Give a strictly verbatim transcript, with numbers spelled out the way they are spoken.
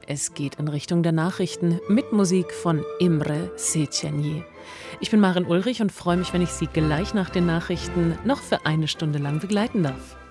Es geht in Richtung der Nachrichten mit Musik von Imre Széchenyi. Ich bin Maren Ulrich und freue mich, wenn ich Sie gleich nach den Nachrichten noch für eine Stunde lang begleiten darf.